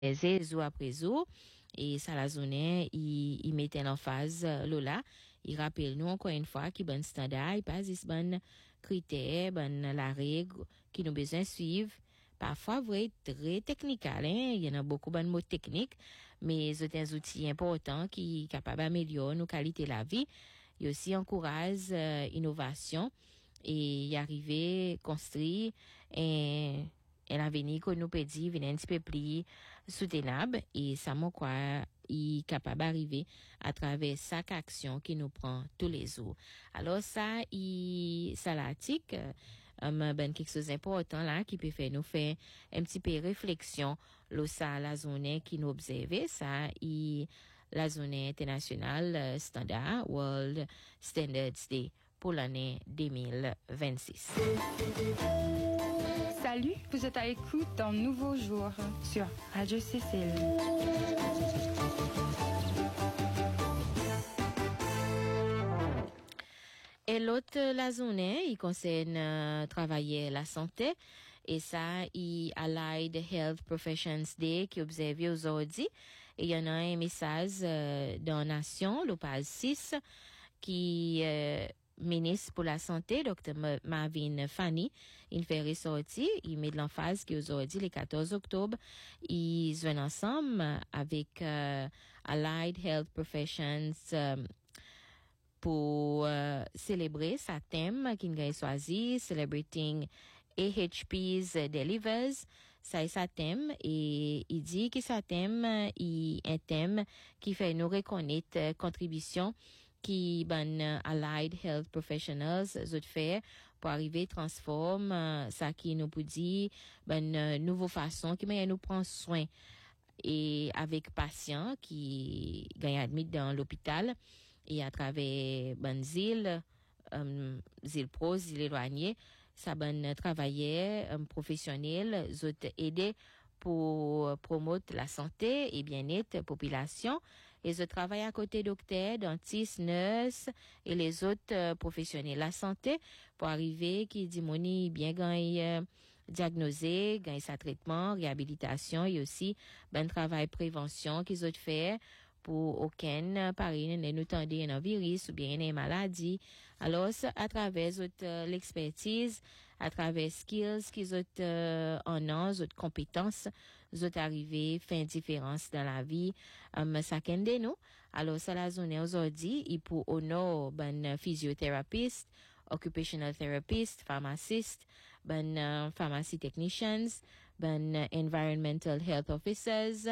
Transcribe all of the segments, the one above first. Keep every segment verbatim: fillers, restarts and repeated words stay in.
jour après jour. Et ça la zone, il, il mettait en phase Lola. Il rappelle nous encore une fois qu'il bon standard, il pas this bon critère, bon la règle qui nous besoin suivre. Parfois, vrai, très technique, hein. Il y en a beaucoup de mots techniques, mais c'est un outil important qui est capable d'améliorer nos qualités de la vie. Il aussi encourage euh, innovation et y arriver construire un, un avenir que nous peut dire un petit peu plus soutenable et ça me croit il est capable d'arriver à travers chaque action qui nous prend tous les jours. Alors ça, il, ça l'article, euh, ben quelque chose d'important là qui peut faire nous faire un petit peu réflexion là ça la zone qui nous observe ça il la zone internationale euh, standard World Standards Day pour l'année deux mille vingt-six. Salut, vous êtes à l'écoute d'un nouveau jour sur Radio Cécile. Et l'autre, la journée, il concerne euh, travailler la santé. Et ça, il Allied Health Professions Day qui est observé aujourd'hui. Et il y en a un message euh, dans Nation, le page six, qui euh, ministre pour la santé, docteur Marvin Fanny, il fait ressortir, il met de l'emphase qu'aujourd'hui, le quatorze octobre, ils viennent ensemble avec euh, Allied Health Professions euh, pour euh, célébrer sa thème qu'il a choisi, Celebrating A H P's Delivers. Ça est sa thème et il dit que sa thème est un thème qui fait nous reconnaître euh, contribution qui ben Allied Health Professionals zot fait pour arriver transforme euh, ça qui nous peut dire ben euh, nouveau façon qui mais nous prend soin et avec patients qui gagnent admis dans l'hôpital et à travers ben zil um, zil pro zil éloigné ça ben travailler um, professionnel zot aider pour promouvoir la santé et bien-être population. Et je travaille à côté docteurs, dentistes, nurses et les autres euh, professionnels de la santé pour arriver qui dit moni bien gagner euh, diagnoser, gagner sa traitement, réhabilitation et aussi ben travail prévention qu'ils ont fait pour aucun pareil ne nous tendre un virus ou bien une maladie. Alors à travers euh, l'expertise, à travers skills qu'ils ont euh, en ont, autres compétences, ils ont arrivé faire différence dans la vie um, chacun de nous. Alors ça la zone aujourd'hui, il pour honor ben physiothérapeute, occupational therapist, pharmacist, ben uh, pharmacy technicians, ben uh, environmental health officers,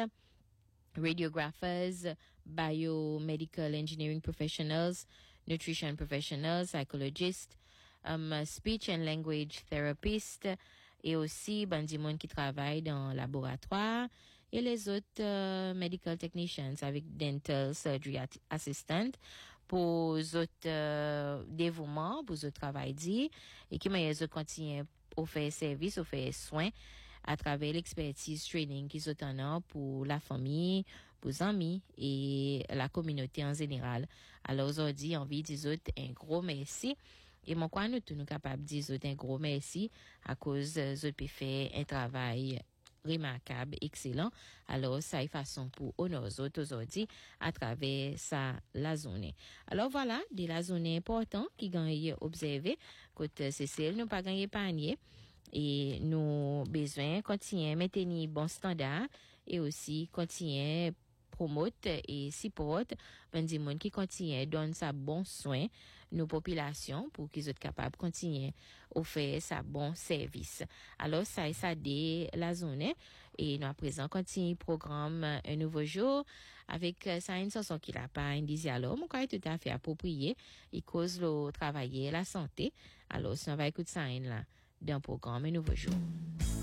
radiographers, biomedical engineering professionals, nutrition professionals, psychologists, um, speech and language therapists, et aussi ben du monde qui travaille dans laboratoire et les autres euh, medical technicians avec dental surgery assistant pour les autres euh, dévouements, pour les autres travail dit et qui mais les autres continuent à faire service, à faire soins à travers l'expertise training qu'ils ont en pour la famille, pour les amis et la communauté en général. Alors aujourd'hui, envie de dire un gros merci. Et mon quoi nous tous nous capables de dire un gros merci à cause de pu faire un travail remarquable, excellent. Alors ça est façon pour honorer aux autres aujourd'hui à travers ça la zone. Alors voilà, de la zone importante qui gagne observer côté Cécile nous pas gagner panier. Et nous besoin continuer maintenir bon standard et aussi continuer promote et support ben du monde qui continue donne sa bon soin nos populations pour qu'ils soient capables de continuer offrir sa bon service. Alors ça et ça dès la zone et nous à présent continue programme un nouveau jour avec euh, ça une chanson qui l'a pas un disait alors mon cas est tout à fait approprié il cause le travailler la santé. Alors si on va écouter ça là d'un programme un nouveau jour.